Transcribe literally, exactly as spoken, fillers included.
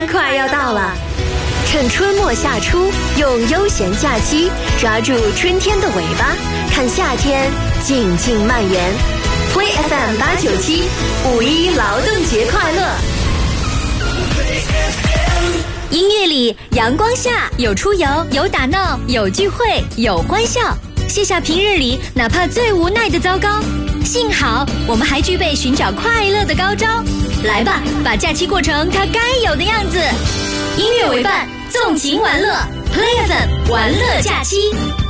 快要到了，趁春末夏初，用悠闲假期抓住春天的尾巴，看夏天静静蔓延。Play F M 八九七，五一劳动节快乐！音乐里，阳光下有出游，有打闹，有聚会，有欢笑。卸下平日里哪怕最无奈的糟糕，幸好我们还具备寻找快乐的高招。来吧，把假期过成它该有的样子。音乐为伴，纵情玩乐 ，Play F M 玩乐假期。